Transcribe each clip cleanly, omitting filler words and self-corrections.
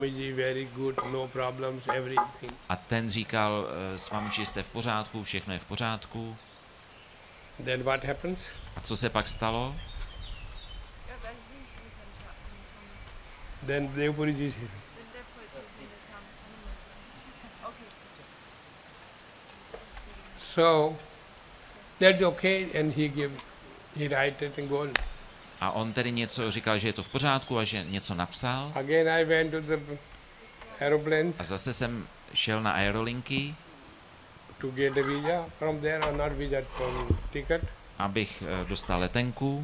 very good, no problems, everything. A ten říkal, Swamiji, jste v pořádku, všechno je v pořádku. Then what happens? A co se pak stalo? Then Devpuriji says, so that's okay, and he write it and go on. A on tedy něco říkal, že je to v pořádku a že něco napsal. Again I went to the aeroplanes A zase jsem šel na aerolinky, to get a visa from there, or not visa, from ticket. abych dostal letenku.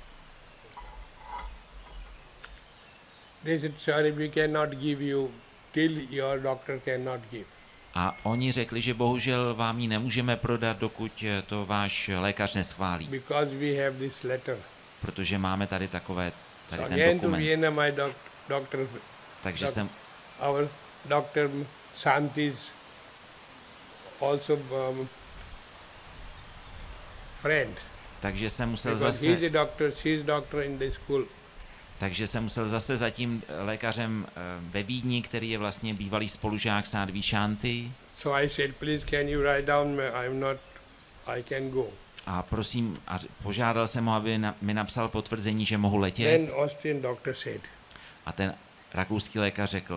They said, sorry, we cannot give you till your doctor cannot give. A oni řekli, že bohužel vám ji nemůžeme prodat, dokud to váš lékař neschválí. Because we have this letter. Protože máme tady ten Again to dokument. Vienna, my doctor, Takže jsem, our doctor Santi's also friend. takže jsem musel Because he's zase, a doctor, she's doctor in the school. takže jsem musel zase za tím lékařem ve Vídni, který je vlastně bývalý spolužák Sádví Shanti. So I said, please can you write down, I can go. A prosím, požádal jsem ho, aby mi napsal potvrzení, že mohu Then letět. Austrian doctor said, A ten rakouský lékař řekl,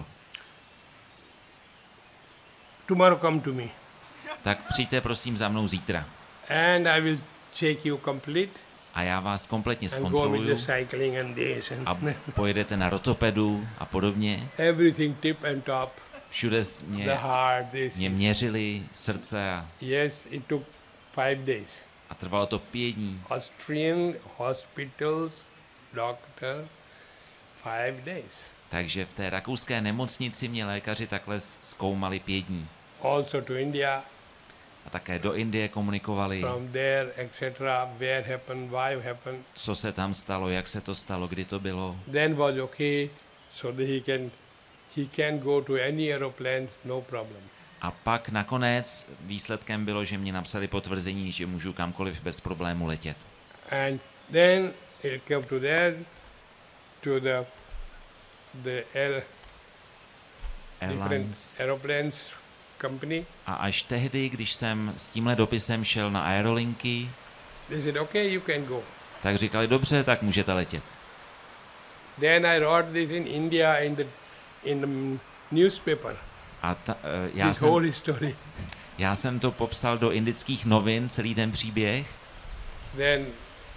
tomorrow come to me tak přijďte prosím za mnou zítra. and I will check you complete A já vás kompletně and go with the zkontroluju cycling and this and a pojedete na rotopedu a podobně. everything tip and top, Všude the mě heart, this. měřili srdce Yes, it took 5 days. a trvalo to 5 dní. Austrian hospitals, doctor, 5 days. Takže v té rakouské nemocnici mě lékaři takhle zkoumali 5 dní. Also to India, A také do Indie komunikovali, from there, etc., where happened, why happened. co se tam stalo, jak se to stalo, kdy to bylo. Then was okay, so that he can go to any aeroplanes, no problem. A pak nakonec výsledkem bylo, že mě napsali potvrzení, že můžu kamkoliv bez problému letět. And then it came to there, to the different Airlines. aeroplanes company. A až tehdy, když jsem s tímhle dopisem šel na aerolinky, They said, okay, you can go. tak říkali, dobře, tak můžete letět. Then I wrote this in India in the newspaper, A this whole story. já jsem to popsal do indických novin, celý ten příběh. Then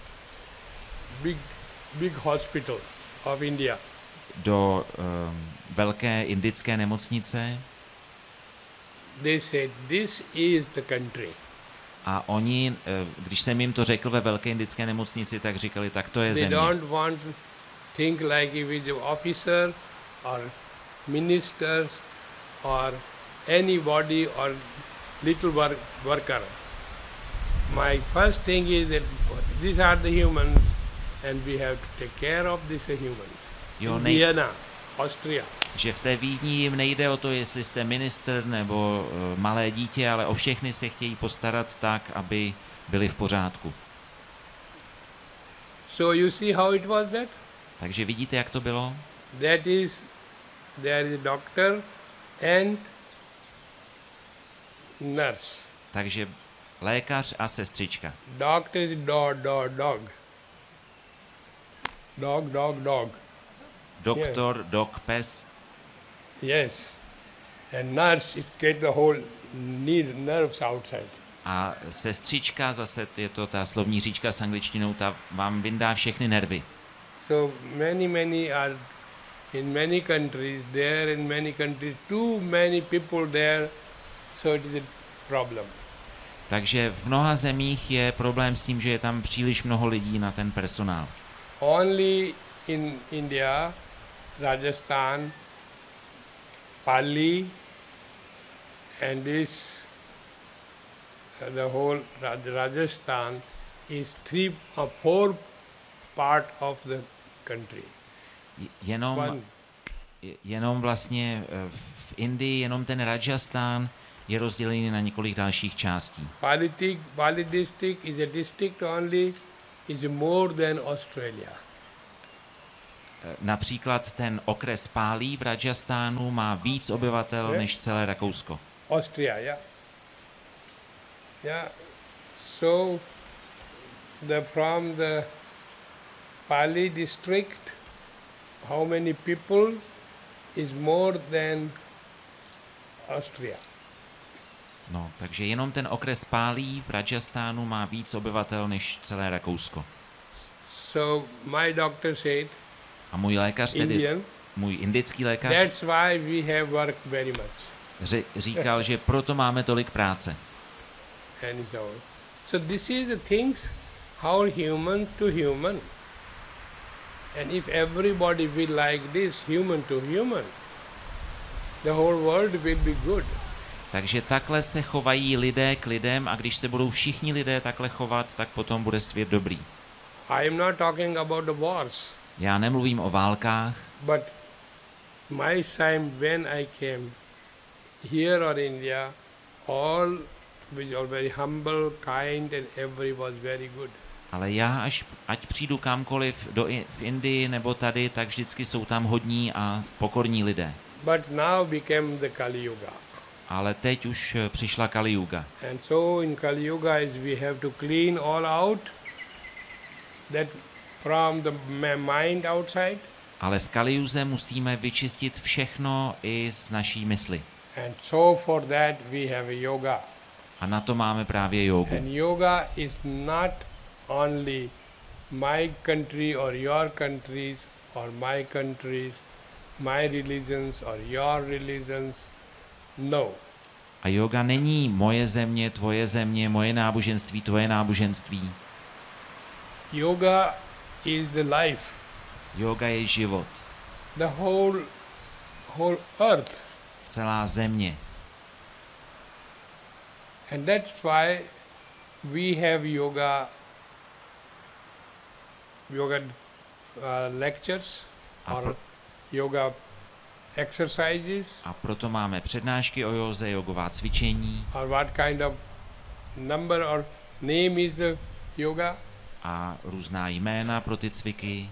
big hospital of India. Do velké indické nemocnice They said, this is the country. a oni, když jsem jim to řekl ve velké indické nemocnici, tak říkali, tak to je They země. don't want to think like if it's an officer or ministers or anybody or little worker. My first thing is that these are the humans and we have to take care of these humans. Jo, In Vienna, Austria. že v té Vídni jim nejde o to, jestli jste ministr nebo malé dítě, ale o všechny se chtějí postarat tak, aby byli v pořádku. So you see how it was that? Takže vidíte, jak to bylo? That is, there is a doctor and nurse. Takže lékař a sestřička. Doctor is dog. Dog. Doktor, dok, pes Yes. And nurse, it get the whole nerves outside. a sestřička, zase je to ta slovní říčka s angličtinou, ta vám vyndá všechny nervy. So many are in many countries, there in many countries, too many people there, so it is a problem. Takže v mnoha zemích je problém s tím, že je tam příliš mnoho lidí na ten personál. Only in India, Rajasthan, Pali, and this, the whole Rajasthan is 3 or 4 part of the country. Jenom vlastně v Indii, jenom ten Rajasthan je rozdělený na několik dalších částí. Pali district is a district only, is more than Australia. Například ten okres Pálí v Rajasthánu má víc obyvatel než celé Rakousko. Austria, yeah. Yeah. So from the Pali district, how many people is more than Austria? No, takže jenom ten okres Pálí v Rajasthánu má víc obyvatel než celé Rakousko. So my doctor said, A můj lékař tedy, Indian, můj indický lékař, that's why we have worked very much. říkal, že proto máme tolik práce. And so this is the things how human to human. And if everybody will like this, human to human, the whole world will be good. Takže takhle se chovají lidé k lidem a když se budou všichni lidé takhle chovat, tak potom bude svět dobrý. I am not talking about the wars, Já nemluvím o válkách, but my time when I came here or India, all were very humble, kind, and every was very good. ale já, ať přijdu kamkoliv v Indii nebo tady, tak vždycky jsou tam hodní a pokorní lidé. But now became the Kali Yuga. Ale teď už přišla Kali Yuga. And so in Kali Yuga is we have to clean all out, that from the mind outside. Ale v Kali Yuze musíme vyčistit všechno i z naší mysli. And so for that we have a yoga. A na to máme právě jógu. And yoga is not only my country or your countries or my countries, my religions or your religions. No. A yoga není moje země, moje náboženství, tvoje náboženství. Yoga is the life. Yoga je život. The whole earth. Celá země. And that's why we have yoga lectures or yoga exercises. A proto máme přednášky o józe, jogová cvičení. Or what kind of number or name is the yoga? A různá jména pro ty cviky.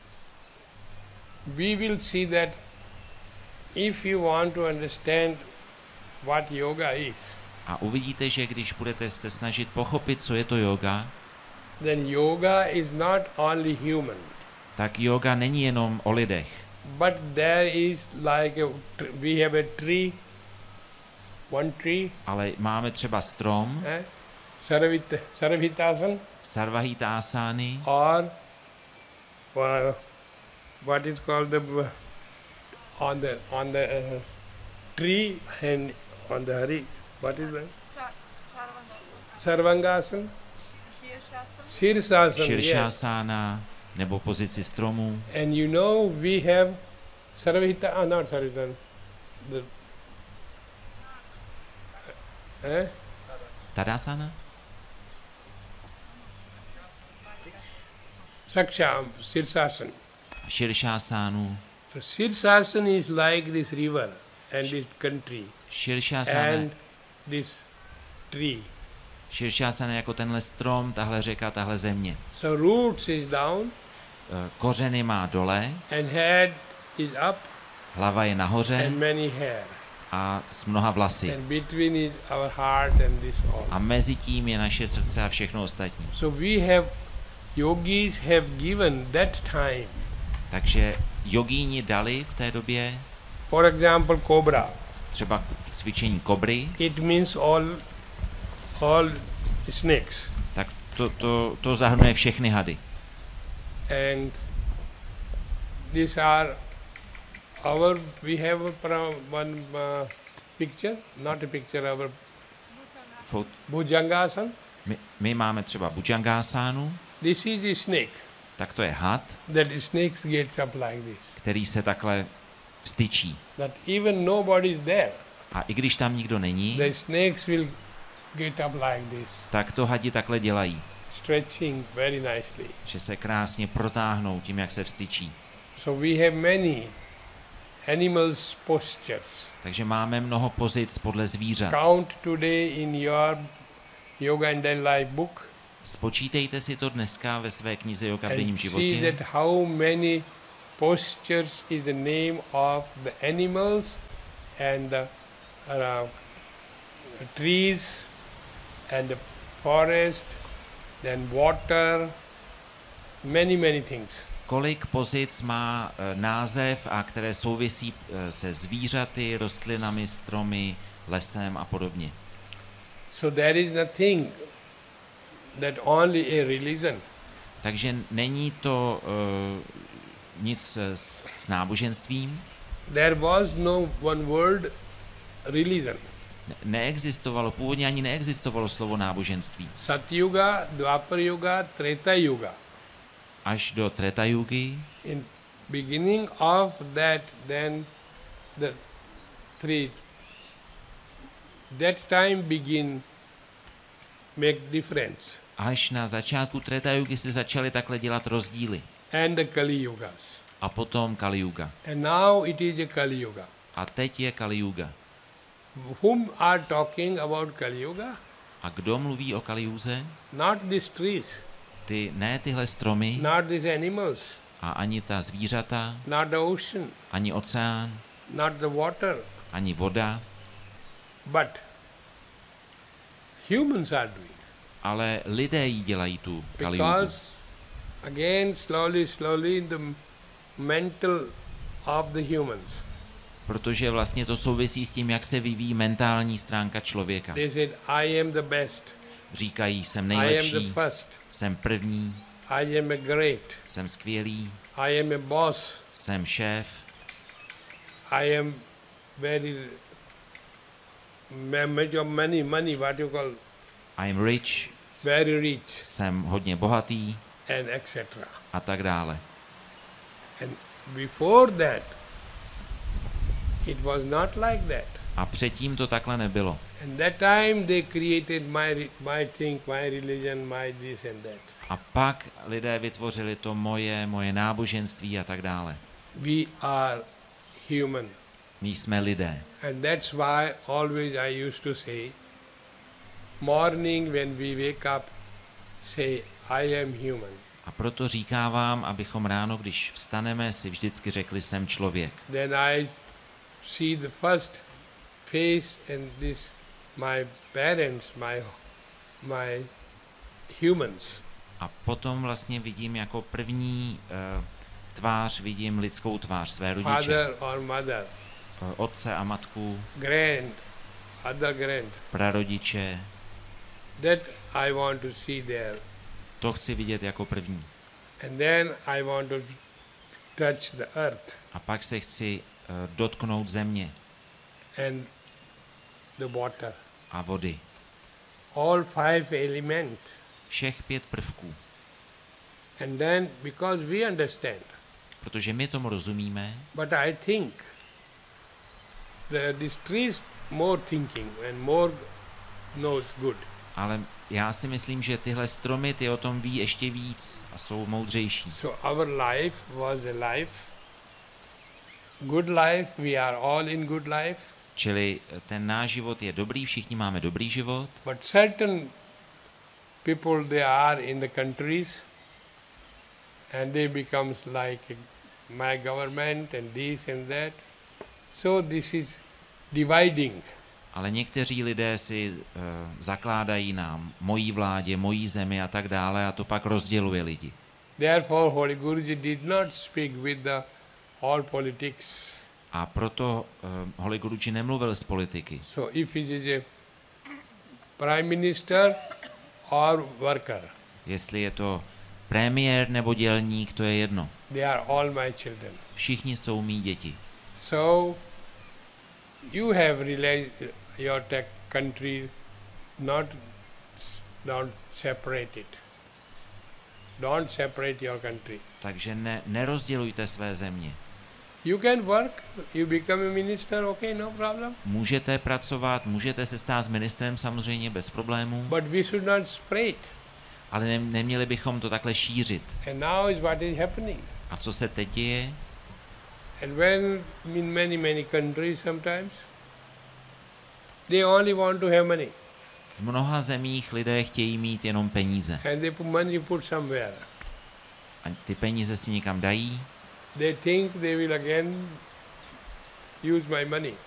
We will see that if you want to understand what yoga is, a uvidíte, že když budete se snažit pochopit, co je to yoga, then yoga is not only human. Tak yoga není jenom o lidech. But there is like we have a tree, one tree. Ale máme třeba strom. Sarvhitasana. Sarvahitasány. Or what is called on the tree and on the hari. What is that? Sarvangasana. Širšásána, nebo pozici stromu. And you know we have not Sarvahita. Tadasana? Sirsasana. Širšásánu. So Sirsasana is like this river and this country. And this tree. Širšásana jako tenhle strom, tahle řeka, tahle země. So roots is down. Kořeny má dole. And head is up. Hlava je nahoře. And many hair. A s mnoha vlasy. And between is our heart and this all. A mezi tím je naše srdce a všechno ostatní. So we have yogis have given that time. Takže jogíni dali v té době. For example, cobra. Třeba cvičení kobry. It means all snakes. Tak to zahrnuje všechny hady. And these are we have one picture, not a picture, our Bhujangasana. My máme třeba Bhujangasánu. This is a snake. Tak to je had. That snakes gets up like this. Který se takhle vstyčí. That even nobody is there. A i když tam nikdo není, the snakes will get up like this. Tak to hadi takhle dělají. Stretching very nicely. Že se krásně protáhnou tím, jak se vstyčí. So we have many animals postures. Takže máme mnoho pozic podle zvířat. Count today in your Yoga and Daily Life book. Spočítejte si to dneska ve své knize Yoga v denním životě. See that how many postures is the name of the animals and the trees and the forest, then water, many things. Kolik pozic má název a které souvisí se zvířaty, rostlinami, stromy, lesem a podobně. So there is nothing that only a religion. Takže není to nic s náboženstvím. There was no one word religion. Neexistovalo, původně ani neexistovalo slovo náboženství. Satyuga, Dvapar Yuga, Treta Yuga. Až do Treta Yugy. In beginning of that, then the three, that time begin make difference. Až na začátku Treta Yugy se začaly takhle dělat rozdíly. And the Kali Yugas. A potom Kali Yuga. And now it is a Kali Yuga. A teď je Kali Yuga. Whom are talking about Kali Yuga? A kdo mluví o Kali Yuze? Not these trees. Ne tyhle stromy. Not these animals. A ani ta zvířata. Not the ocean. Ani oceán. Not the water. Ani voda. But humans are doing. Ale lidé jí dělají tu Kali Yugu. Because again slowly the mental of the humans. Protože vlastně to souvisí s tím, jak se vyvíjí mentální stránka člověka. They said, I am the best. Říkají, jsem I am nejlepší, the first. jsem první, I am a great. jsem skvělý, I am a boss. jsem šéf, I am very money, what you call, I'm rich, very rich, jsem hodně bohatý and etc. a tak dále. And before that, it was not like that. A předtím to takhle nebylo. And that time they created my thing, my religion, my this and that. A pak lidé vytvořili to moje náboženství a tak dále. We are human. My jsme lidé. And that's why always I used to say, morning when we wake up, say, I am human. A proto říkávám, abychom ráno, když vstaneme, si vždycky řekli, jsem člověk. Then I see the first face and this, my parents, my humans. A potom vlastně vidím jako první tvář, vidím lidskou tvář, své rodiče. Father or mother. Otce a matku. Other grand. Prarodiče. That I want to see there. To chci vidět jako první. And then I want to touch the earth. A pak se chci dotknout země. And the water. A vody. All 5 elements. Všech 5 prvků. And then, because we understand. Protože my tomu rozumíme. But I think these trees more thinking and more knows good. Ale já si myslím, že tyhle stromy, ty o tom ví ještě víc a jsou moudřejší. So our life was a life, good life, we are all in good life. Čili ten náš život je dobrý, všichni máme dobrý život. But certain people, they are in the countries and they becomes like my government and this and that. So this is dividing. Ale někteří lidé si zakládají na mojí vládě, mojí zemi a tak dále a to pak rozděluje lidi. Therefore Holy Guruji did not speak with the all politics. A proto Holy Guruji nemluvil z politiky. So if it is a prime minister or worker. Jestli je to premiér nebo dělník, to je jedno. They are all my children. Všichni jsou mý děti. So you have realized your country, don't separate it. Don't separate your country. Takže nerozdělujte své země. You can work, you become a minister, okay, no problem. Můžete pracovat, můžete se stát ministrem samozřejmě bez problémů. But we should not spread. Ale neměli bychom to takhle šířit. And now is what is happening. A co se teď děje? And when in many countries sometimes they only want to have money. V mnoha zemích lidé chtějí mít jenom peníze. And they put money somewhere. A ty peníze si někam dají. they think they will again use my money.